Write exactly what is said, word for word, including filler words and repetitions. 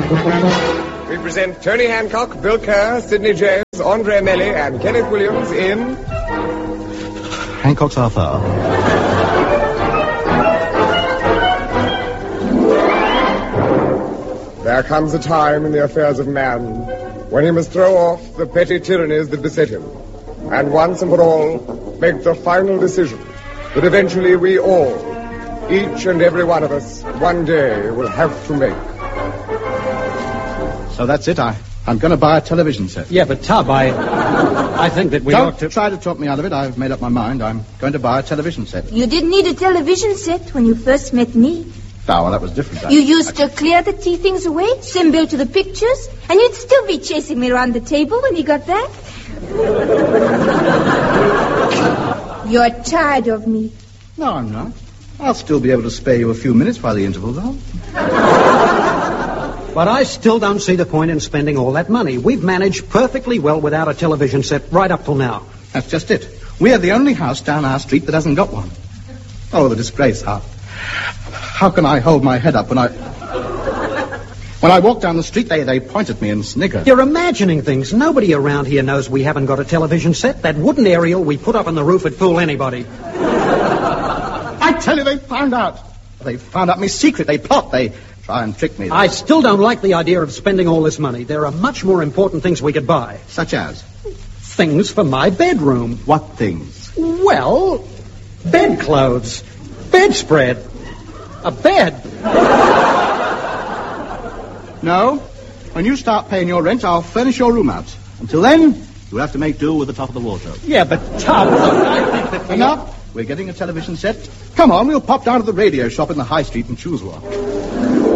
We present Tony Hancock, Bill Kerr, Sidney James, Andre Melly, and Kenneth Williams in... Hancock's Arthur. There comes a time in the affairs of man when he must throw off the petty tyrannies that beset him, and once and for all make the final decision that eventually we all, each and every one of us, one day will have to make. So that's it. I, I'm going to buy a television set. Yeah, but Tub, I, I think that we Don't ought to... try to talk me out of it. I've made up my mind. I'm going to buy a television set. You didn't need a television set when you first met me. Oh, well, that was different. I, You used to clear the tea things away, send Bill to the pictures, and you'd still be chasing me around the table when you got back. You're tired of me. No, I'm not. I'll still be able to spare you a few minutes while the interval's on. But I still don't see the point in spending all that money. We've managed perfectly well without a television set right up till now. That's just it. We're the only house down our street that hasn't got one. Oh, the disgrace. How, how can I hold my head up when I... When I walk down the street, they, they point at me and snigger. You're imagining things. Nobody around here knows we haven't got a television set. That wooden aerial we put up on the roof would fool anybody. I tell you, they found out. They found out my secret. They plot. They try and trick me. I still don't like the idea of spending all this money. There are much more important things we could buy. Such as? Things for my bedroom. What things? Well, bedclothes, bedspread, a bed. No. When you start paying your rent, I'll furnish your room out. Until then, you'll have to make do with the top of the wardrobe. Yeah, but Tub, I think that... Enough. We're getting a television set. Come on, we'll pop down to the radio shop in the high street and choose one.